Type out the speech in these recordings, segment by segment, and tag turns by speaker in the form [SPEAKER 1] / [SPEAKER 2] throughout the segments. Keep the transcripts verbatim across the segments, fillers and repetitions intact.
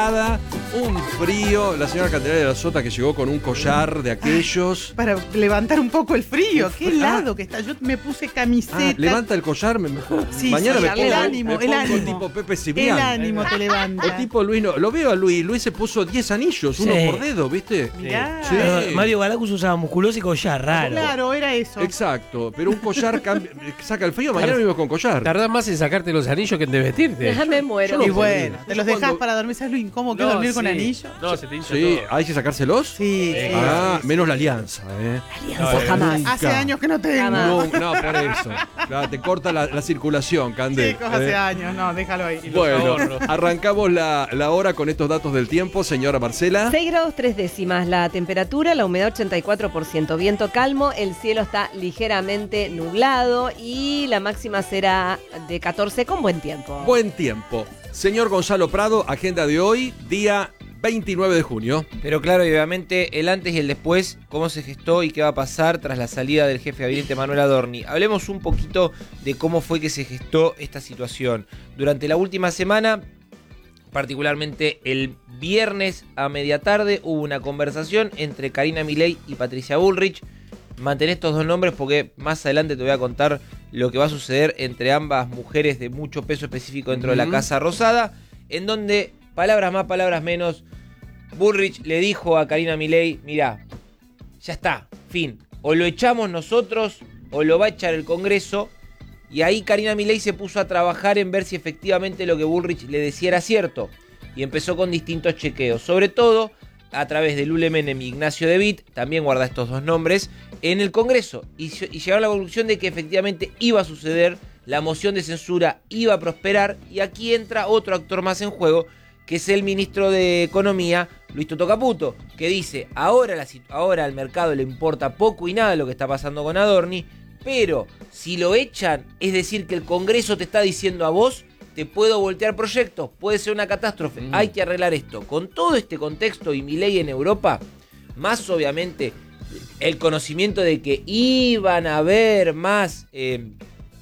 [SPEAKER 1] helada, un frío. La señora Candelaria de la Sota que llegó con un collar de aquellos.
[SPEAKER 2] Para levantar un poco el frío. Qué helado ah. que está. Yo me puse camiseta.
[SPEAKER 1] Ah, levanta el collar. Me...
[SPEAKER 2] Sí,
[SPEAKER 1] Mañana
[SPEAKER 2] sí,
[SPEAKER 1] me pongo,
[SPEAKER 2] el ánimo,
[SPEAKER 1] me pongo
[SPEAKER 2] el ánimo.
[SPEAKER 1] tipo Pepe Cibrián.
[SPEAKER 2] El ánimo te levanta.
[SPEAKER 1] O tipo Luis. No, lo veo a Luis. Luis se puso diez anillos, sí. uno por dedo, ¿viste?
[SPEAKER 2] Mirá.
[SPEAKER 1] Sí.
[SPEAKER 3] Sí. Mario Galacus usaba musculoso y collar raro.
[SPEAKER 2] Claro, era eso.
[SPEAKER 1] Exacto. Pero un collar cambia, saca el frío. Mañana vivimos con collar.
[SPEAKER 4] Tardás más en sacarte los anillos que en de vestirte.
[SPEAKER 5] Ya me muero.
[SPEAKER 2] No y bueno, te los dejás
[SPEAKER 1] cuando...
[SPEAKER 2] para dormir. ¿Sabes lo incómodo que no, dormir sí. con anillo?
[SPEAKER 4] No, se te hincha
[SPEAKER 1] sí.
[SPEAKER 4] todo.
[SPEAKER 1] ¿Hay que sacárselos?
[SPEAKER 2] Sí. sí
[SPEAKER 1] Ah,
[SPEAKER 2] sí,
[SPEAKER 1] menos la alianza, ¿eh?
[SPEAKER 5] Alianza
[SPEAKER 1] no,
[SPEAKER 5] jamás.
[SPEAKER 1] Nunca.
[SPEAKER 2] Hace años que no tengo.
[SPEAKER 1] No, no, por eso. Claro, te corta la, la circulación, Cande.
[SPEAKER 2] Chicos, hace eh. años. No, déjalo ahí.
[SPEAKER 1] Bueno, arrancamos la, la hora con estos datos del tiempo, señora Marcela.
[SPEAKER 5] seis grados tres décimas la temperatura, la humedad ochenta y cuatro por ciento, viento calmo, el cielo está ligeramente nublado y la máxima será de catorce con buen tiempo.
[SPEAKER 1] Buen tiempo. Señor Gonzalo Prado, agenda de hoy, día veintinueve de junio.
[SPEAKER 6] Pero claro, y obviamente el antes y el después, cómo se gestó y qué va a pasar tras la salida del jefe de gabinete Manuel Adorni. Hablemos un poquito de cómo fue que se gestó esta situación. Durante la última semana, particularmente el viernes a media tarde, hubo una conversación entre Karina Milei y Patricia Bullrich. Mantén estos dos nombres porque más adelante te voy a contar lo que va a suceder entre ambas mujeres de mucho peso específico dentro uh-huh. de la Casa Rosada, en donde, palabras más, palabras menos, Bullrich le dijo a Karina Milei, mirá, ya está, fin, o lo echamos nosotros o lo va a echar el Congreso. Y ahí Karina Milei se puso a trabajar en ver si efectivamente lo que Bullrich le decía era cierto. Y empezó con distintos chequeos, sobre todo a través de Lule Menem y Ignacio De Witt, también guarda estos dos nombres, en el Congreso. Y, y llegaron a la conclusión de que efectivamente iba a suceder, la moción de censura iba a prosperar. Y aquí entra otro actor más en juego, que es el ministro de Economía, Luis Toto Caputo, que dice, ahora, la, ahora al mercado le importa poco y nada lo que está pasando con Adorni, pero si lo echan, es decir que el Congreso te está diciendo a vos, te puedo voltear proyectos, puede ser una catástrofe, mm. hay que arreglar esto. Con todo este contexto y Milei en Europa, más obviamente el conocimiento de que iban a haber más, eh,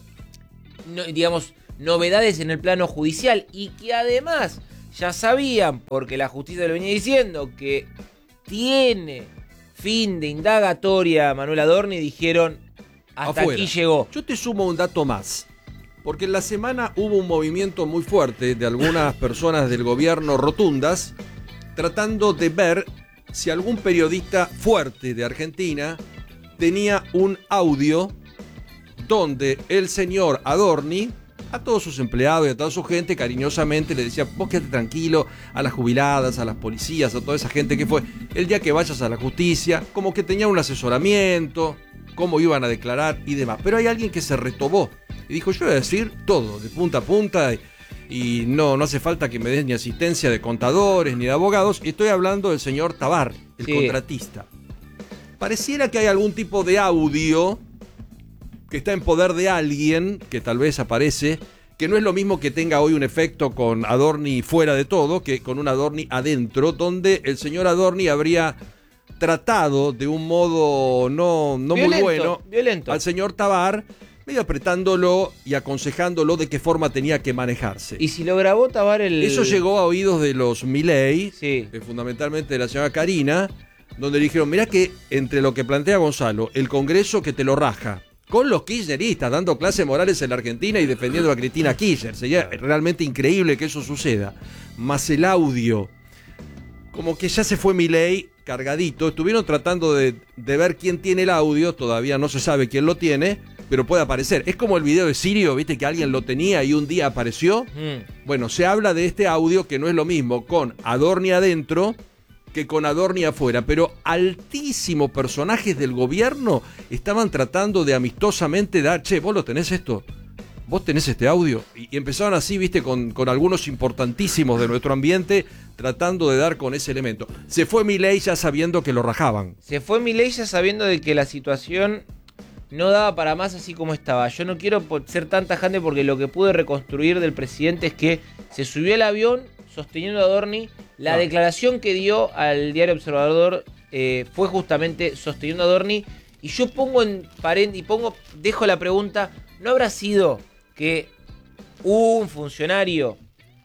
[SPEAKER 6] no, digamos, novedades en el plano judicial y que además ya sabían, porque la justicia lo venía diciendo, que tiene fin de indagatoria Manuel Adorni, dijeron, hasta
[SPEAKER 1] afuera.
[SPEAKER 6] Aquí llegó.
[SPEAKER 1] Yo te sumo un dato más. Porque en la semana hubo un movimiento muy fuerte de algunas personas del gobierno rotundas tratando de ver si algún periodista fuerte de Argentina tenía un audio donde el señor Adorni a todos sus empleados y a toda su gente cariñosamente le decía, vos quédate tranquilo, a las jubiladas, a las policías, a toda esa gente que fue, el día que vayas a la justicia, como que tenía un asesoramiento, cómo iban a declarar y demás. Pero hay alguien que se retobó y dijo, yo voy a decir todo, de punta a punta, y, y no, no hace falta que me des ni asistencia de contadores ni de abogados, y estoy hablando del señor Tabar, el sí. contratista. Pareciera que hay algún tipo de audio que está en poder de alguien, que tal vez aparece, que no es lo mismo que tenga hoy un efecto con Adorni fuera de todo, que con un Adorni adentro, donde el señor Adorni habría tratado de un modo no, no
[SPEAKER 6] violento,
[SPEAKER 1] muy bueno
[SPEAKER 6] violento.
[SPEAKER 1] al señor Tabar, medio apretándolo y aconsejándolo de qué forma tenía que manejarse.
[SPEAKER 6] Y si lo grabó Tabar el...
[SPEAKER 1] Eso llegó a oídos de los Milei,
[SPEAKER 6] sí.
[SPEAKER 1] eh, fundamentalmente de la señora Karina, donde le dijeron, mirá que entre lo que plantea Gonzalo, el Congreso que te lo raja, con los kirchneristas dando clases morales en la Argentina y defendiendo a Cristina Kirchner. Sería realmente increíble que eso suceda. Más el audio, como que ya se fue Milei cargadito. Estuvieron tratando de, de ver quién tiene el audio, todavía no se sabe quién lo tiene, pero puede aparecer. Es como el video de Sirio, viste que alguien lo tenía y un día apareció. Mm. Bueno, se habla de este audio que no es lo mismo con Adorni adentro que con Adorni afuera, pero altísimos personajes del gobierno estaban tratando de amistosamente dar, che, vos lo tenés esto, vos tenés este audio, y, y empezaron así, viste, con, con algunos importantísimos de nuestro ambiente, tratando de dar con ese elemento. Se fue Milei ya sabiendo que lo rajaban.
[SPEAKER 6] Se fue Milei ya sabiendo de que la situación no daba para más así como estaba. Yo no quiero ser tan tajante porque lo que pude reconstruir del presidente es que se subió al avión sosteniendo a Adorni. La no. declaración que dio al diario Observador eh, fue justamente sosteniendo a Adorni. Y yo pongo en paréntesis, y pongo, dejo la pregunta, ¿no habrá sido que un funcionario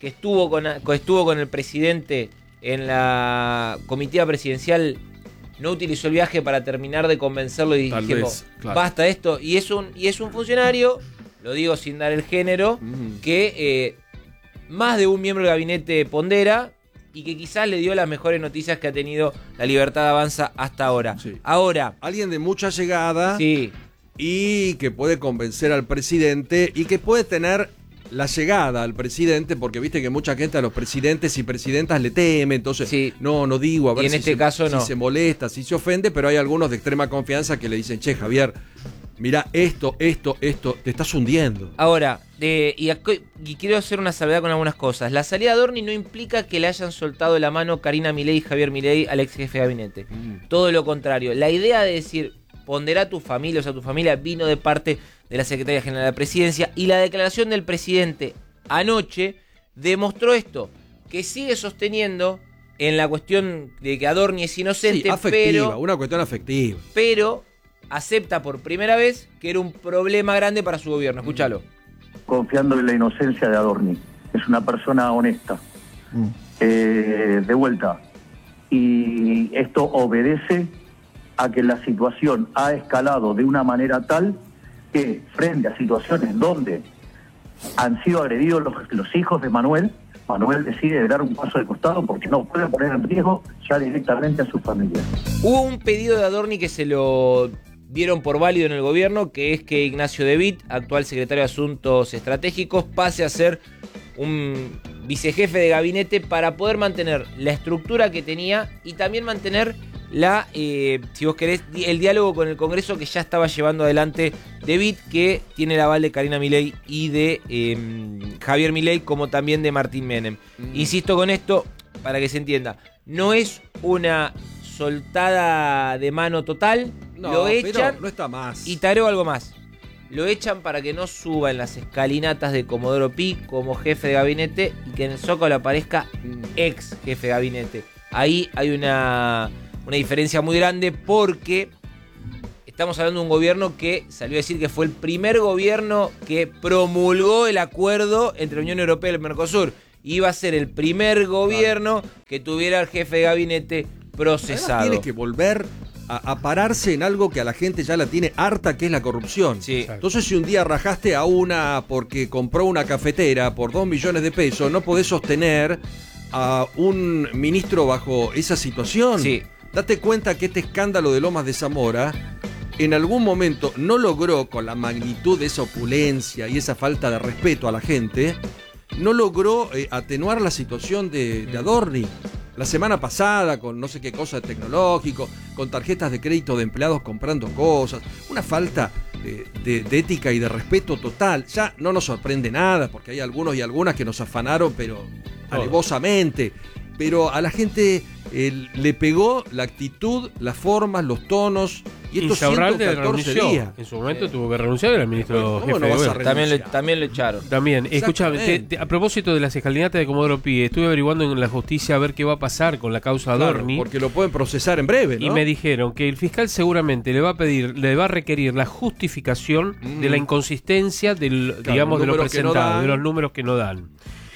[SPEAKER 6] que estuvo con, estuvo con el presidente en la comitiva presidencial, no utilizó el viaje para terminar de convencerlo y
[SPEAKER 1] Tal
[SPEAKER 6] dijo,
[SPEAKER 1] vez, claro.
[SPEAKER 6] basta esto. Y es un, y es un funcionario, lo digo sin dar el género,
[SPEAKER 1] Mm.
[SPEAKER 6] que eh, más de un miembro del gabinete pondera y que quizás le dio las mejores noticias que ha tenido La Libertad Avanza hasta ahora.
[SPEAKER 1] Sí.
[SPEAKER 6] Ahora,
[SPEAKER 1] Alguien de mucha llegada
[SPEAKER 6] sí,
[SPEAKER 1] y que puede convencer al presidente y que puede tener la llegada al presidente, porque viste que mucha gente a los presidentes y presidentas le teme, entonces
[SPEAKER 6] Sí.
[SPEAKER 1] no, no digo, a ver
[SPEAKER 6] Y en
[SPEAKER 1] si,
[SPEAKER 6] este
[SPEAKER 1] se,
[SPEAKER 6] caso
[SPEAKER 1] si
[SPEAKER 6] no.
[SPEAKER 1] se molesta, si se ofende, pero hay algunos de extrema confianza que le dicen, che, Javier, mirá esto, esto, esto, te estás hundiendo.
[SPEAKER 6] ahora, eh, y, ac- y quiero hacer una salvedad con algunas cosas. La salida de Adorni no implica que le hayan soltado la mano Karina Milei y Javier Milei al ex jefe de gabinete.
[SPEAKER 1] Mm.
[SPEAKER 6] Todo lo contrario. La idea de decir, ponderá a tu familia, o sea, tu familia vino de parte de la Secretaría General de la Presidencia, y la declaración del presidente anoche demostró esto, que sigue sosteniendo en la cuestión de que Adorni es inocente,
[SPEAKER 1] Sí, afectiva,
[SPEAKER 6] pero,
[SPEAKER 1] una cuestión afectiva.
[SPEAKER 6] pero acepta por primera vez que era un problema grande para su gobierno. Escúchalo.
[SPEAKER 7] Confiando en la inocencia de Adorni. Es una persona honesta. Eh, de vuelta. Y esto obedece a que la situación ha escalado de una manera tal que frente a situaciones donde han sido agredidos los, los hijos de Manuel, Manuel decide dar un paso de costado porque no puede poner en riesgo ya directamente a su familia.
[SPEAKER 6] Hubo un pedido de Adorni que se lo dieron por válido en el gobierno, que es que Ignacio De Witt, actual secretario de Asuntos Estratégicos, pase a ser un vicejefe de gabinete para poder mantener la estructura que tenía y también mantener la, eh, si vos querés, di- el diálogo con el Congreso que ya estaba llevando adelante De Witt, que tiene el aval de Karina Milei y de eh, Javier Milei, como también de Martín Menem.
[SPEAKER 1] Mm.
[SPEAKER 6] Insisto con esto para que se entienda, no es una soltada de mano total,
[SPEAKER 1] No,
[SPEAKER 6] lo
[SPEAKER 1] pero
[SPEAKER 6] echan
[SPEAKER 1] no está más.
[SPEAKER 6] y tareo algo más. Lo echan para que no suba en las escalinatas de Comodoro Pi como jefe de gabinete y que en el Zócalo aparezca
[SPEAKER 1] Mm.
[SPEAKER 6] ex jefe de gabinete. Ahí hay una, una diferencia muy grande porque estamos hablando de un gobierno que salió a decir que fue el primer gobierno que promulgó el acuerdo entre la Unión Europea y el Mercosur. Iba a ser el primer gobierno que tuviera al jefe de gabinete procesado.
[SPEAKER 1] Además, tiene que volver a, a pararse en algo que a la gente ya la tiene harta, que es la corrupción.
[SPEAKER 6] Sí.
[SPEAKER 1] Entonces, si un día rajaste a una porque compró una cafetera por dos millones de pesos, no podés sostener a un ministro bajo esa situación.
[SPEAKER 6] Sí.
[SPEAKER 1] Date cuenta que este escándalo de Lomas de Zamora en algún momento no logró, con la magnitud de esa opulencia y esa falta de respeto a la gente, no logró eh, atenuar la situación de, de Adorni. La semana pasada, con no sé qué cosa tecnológico, con tarjetas de crédito de empleados comprando cosas, una falta de, de- de ética y de respeto total. Ya no nos sorprende nada, porque hay algunos y algunas que nos afanaron, pero alevosamente. Pero a la gente eh, le pegó la actitud, las formas, los tonos, y estos
[SPEAKER 4] Insaurralde
[SPEAKER 1] ciento catorce
[SPEAKER 4] renunció.
[SPEAKER 1] días.
[SPEAKER 4] En su momento tuvo que renunciar, era el ministro
[SPEAKER 1] ¿Cómo
[SPEAKER 4] jefe
[SPEAKER 1] no
[SPEAKER 4] de
[SPEAKER 1] vas a
[SPEAKER 4] gobierno.
[SPEAKER 6] También, le,
[SPEAKER 1] renunciar?
[SPEAKER 6] también lo echaron.
[SPEAKER 4] También, escúchame, te-
[SPEAKER 1] Exactamente.
[SPEAKER 4] te- a propósito de las escalinatas de Comodoro Pi, estuve averiguando en la justicia a ver qué va a pasar con la causa
[SPEAKER 1] Claro,
[SPEAKER 4] Adorni.
[SPEAKER 1] porque lo pueden procesar en breve, ¿no?
[SPEAKER 4] Y me dijeron que el fiscal seguramente le va a pedir, le va a requerir la justificación
[SPEAKER 1] Mm.
[SPEAKER 4] de la inconsistencia del,
[SPEAKER 1] Claro,
[SPEAKER 4] digamos, de lo
[SPEAKER 1] números que no
[SPEAKER 4] presentado,
[SPEAKER 1] dan.
[SPEAKER 4] de los números que no dan.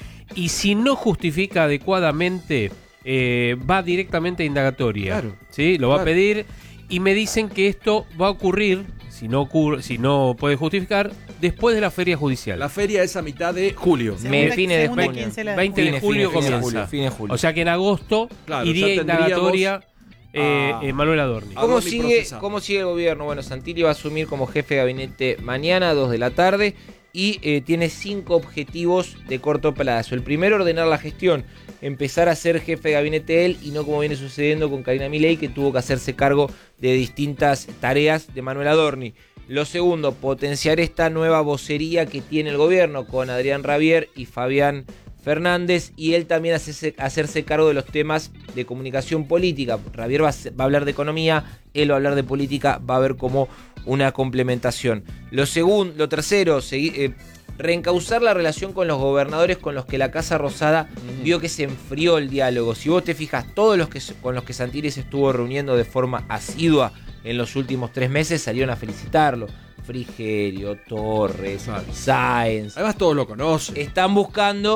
[SPEAKER 4] Y si no justifica adecuadamente, eh, va directamente a indagatoria.
[SPEAKER 1] Claro.
[SPEAKER 4] ¿Sí? Lo va a
[SPEAKER 1] Claro.
[SPEAKER 4] pedir. Y me dicen que esto va a ocurrir, si no ocurre, si no puede justificar, después de la feria judicial.
[SPEAKER 1] La feria es a mitad de julio.
[SPEAKER 2] Segunda-
[SPEAKER 6] Me fine de
[SPEAKER 2] segunda
[SPEAKER 6] junio.
[SPEAKER 2] quincena de
[SPEAKER 4] veinte de
[SPEAKER 6] Fines,
[SPEAKER 4] julio
[SPEAKER 6] fines, fines de
[SPEAKER 4] comienza.
[SPEAKER 6] julio, fines de julio.
[SPEAKER 4] O sea que en agosto
[SPEAKER 1] Claro,
[SPEAKER 4] iría
[SPEAKER 1] ya tendríamos
[SPEAKER 4] indagatoria eh,
[SPEAKER 1] a-
[SPEAKER 4] eh, Manuel Adorni.
[SPEAKER 1] a-
[SPEAKER 6] ¿Cómo
[SPEAKER 1] Adorni
[SPEAKER 6] sigue,
[SPEAKER 1] procesado.
[SPEAKER 6] ¿Cómo sigue el gobierno? Bueno, Santilli va a asumir como jefe de gabinete mañana a dos de la tarde y eh, tiene cinco objetivos de corto plazo. El primero, ordenar la gestión, empezar a ser jefe de gabinete él y no como viene sucediendo con Karina Milei, que tuvo que hacerse cargo de distintas tareas de Manuel Adorni. Lo segundo, potenciar esta nueva vocería que tiene el gobierno con Adrián Rabier y Fabián Fernández, y él también hacerse, hacerse cargo de los temas de comunicación política. Rabier va a, va a hablar de economía, él va a hablar de política, va a haber como una complementación. Lo segundo, lo tercero, segui- eh, reencauzar la relación con los gobernadores con los que la Casa Rosada vio que se enfrió el diálogo. Si vos te fijas, todos los que se- con los que Santilli se estuvo reuniendo de forma asidua en los últimos tres meses salieron a felicitarlo. Frigerio, Torres,
[SPEAKER 1] Claro.
[SPEAKER 6] Sáenz.
[SPEAKER 1] Además todos lo conocen.
[SPEAKER 6] Están buscando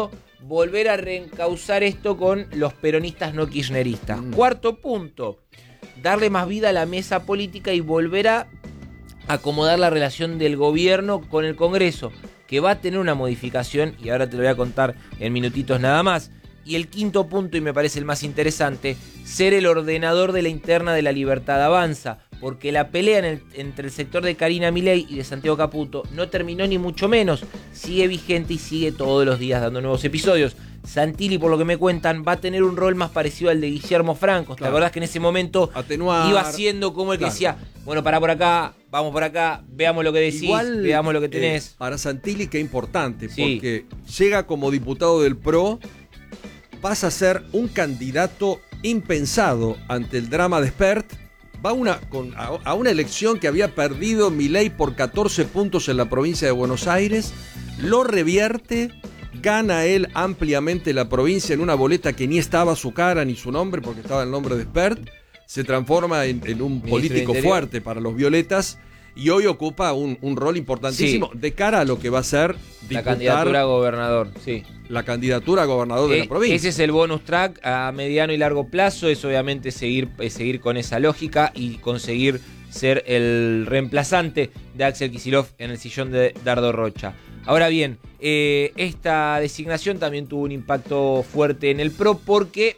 [SPEAKER 6] volver a reencauzar esto con los peronistas no kirchneristas. Mm. Cuarto punto, darle más vida a la mesa política y volver a acomodar la relación del gobierno con el Congreso, que va a tener una modificación, y ahora te lo voy a contar en minutitos nada más. Y el quinto punto, y me parece el más interesante, ser el ordenador de la interna de La Libertad Avanza, porque la pelea en el, entre el sector de Karina Milei y de Santiago Caputo no terminó ni mucho menos, sigue vigente y sigue todos los días dando nuevos episodios. Santilli, por lo que me cuentan, va a tener un rol más parecido al de Guillermo Franco. Claro. ¿Te acordás que en ese momento Atenuar, iba siendo como el que claro. decía, bueno, pará por acá, vamos por acá, veamos lo que decís, Igual, veamos lo que tenés?
[SPEAKER 1] Eh, para Santilli, qué importante,
[SPEAKER 6] sí.
[SPEAKER 1] porque llega como diputado del P R O, pasa a ser un candidato impensado ante el drama de Spert, va una, con, a, a una elección que había perdido Milei por catorce puntos en la provincia de Buenos Aires, lo revierte, gana él ampliamente la provincia en una boleta que ni estaba su cara ni su nombre, porque estaba el nombre de Spert, se transforma en, en un Ministro político fuerte para los violetas, y hoy ocupa un, un rol importantísimo sí. de cara a lo que va a ser
[SPEAKER 6] diputar, la candidatura a gobernador, sí.
[SPEAKER 1] La candidatura a gobernador eh, de la provincia.
[SPEAKER 6] Ese es el bonus track a mediano y largo plazo, es obviamente seguir, es seguir con esa lógica y conseguir ser el reemplazante de Axel Kicillof en el sillón de Dardo Rocha. Ahora bien, eh, esta designación también tuvo un impacto fuerte en el P R O porque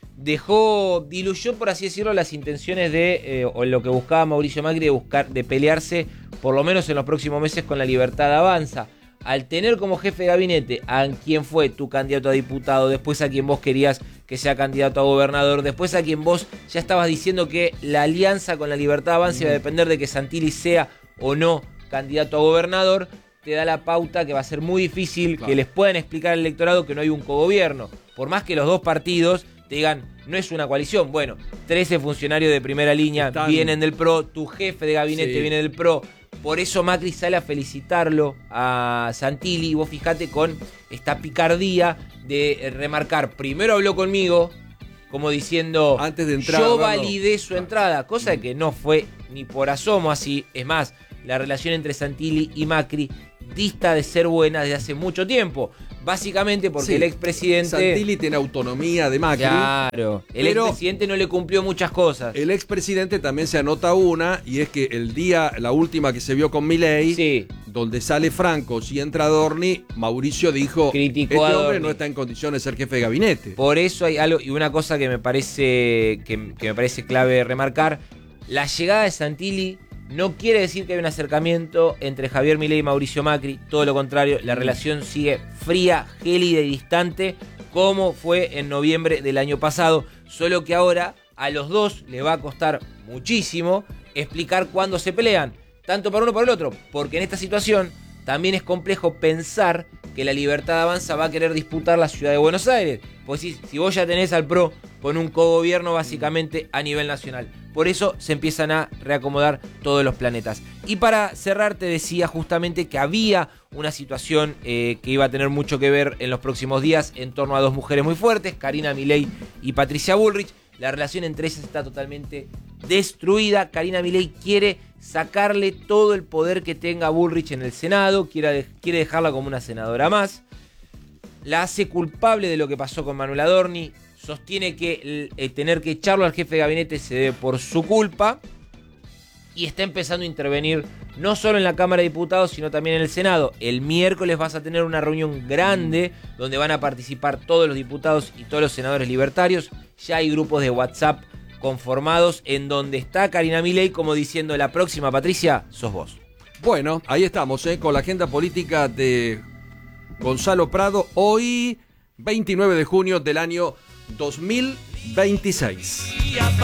[SPEAKER 6] dejó, diluyó, por así decirlo, las intenciones de, eh, o lo que buscaba Mauricio Macri de buscar, de pelearse, por lo menos en los próximos meses, con La Libertad Avanza. Al tener como jefe de gabinete a quien fue tu candidato a diputado, después a quien vos querías que sea candidato a gobernador, después a quien vos ya estabas diciendo que la alianza con La Libertad Avanza iba a depender de que Santilli sea o no candidato a gobernador, te da la pauta que va a ser muy difícil claro. que les puedan explicar al electorado que no hay un cogobierno. Por más que los dos partidos te digan, no es una coalición. Bueno, trece funcionarios de primera línea Están... vienen del P R O, tu jefe de gabinete sí. viene del P R O. Por eso Macri sale a felicitarlo a Santilli. Y vos fijate con esta picardía de remarcar, primero habló conmigo, como diciendo,
[SPEAKER 1] antes de entrar,
[SPEAKER 6] yo
[SPEAKER 1] bueno,
[SPEAKER 6] validé su claro. entrada, cosa que no fue ni por asomo así. Es más, la relación entre Santilli y Macri dista de ser buena desde hace mucho tiempo. Básicamente porque sí, el expresidente...
[SPEAKER 1] Santilli tiene autonomía de Macri.
[SPEAKER 6] Claro, el expresidente no le cumplió muchas cosas.
[SPEAKER 1] El expresidente también se anota una, y es que el día, la última que se vio con Milei,
[SPEAKER 6] sí.
[SPEAKER 1] donde sale Franco y entra Dorni, Mauricio dijo,
[SPEAKER 6] criticó
[SPEAKER 1] este
[SPEAKER 6] a
[SPEAKER 1] hombre
[SPEAKER 6] Dorni.
[SPEAKER 1] no está en condiciones de ser jefe de gabinete.
[SPEAKER 6] Por eso hay algo, y una cosa que me parece, que, que me parece clave remarcar, la llegada de Santilli no quiere decir que hay un acercamiento entre Javier Milei y Mauricio Macri, todo lo contrario, la relación sigue fría, gélida y distante, como fue en noviembre del año pasado, solo que ahora a los dos les va a costar muchísimo explicar cuándo se pelean, tanto para uno como para el otro, porque en esta situación también es complejo pensar que La Libertad Avanza va a querer disputar la ciudad de Buenos Aires, pues si, si vos ya tenés al P R O con un cogobierno básicamente a nivel nacional. Por eso se empiezan a reacomodar todos los planetas. Y para cerrar te decía justamente que había una situación eh, que iba a tener mucho que ver en los próximos días en torno a dos mujeres muy fuertes, Karina Milei y Patricia Bullrich. La relación entre ellas está totalmente destruida. Karina Milei quiere sacarle todo el poder que tenga Bullrich en el Senado, quiere, quiere dejarla como una senadora más. La hace culpable de lo que pasó con Manuel Adorni. Sostiene que el, el tener que echarlo al jefe de gabinete se debe por su culpa. Y está empezando a intervenir no solo en la Cámara de Diputados, sino también en el Senado. El miércoles vas a tener una reunión grande donde van a participar todos los diputados y todos los senadores libertarios. Ya hay grupos de WhatsApp conformados en donde está Karina Milei como diciendo, la próxima, Patricia, sos vos.
[SPEAKER 1] Bueno, ahí estamos, ¿eh? Con la agenda política de Gonzalo Prado. Hoy, veintinueve de junio del año dos mil veintiséis.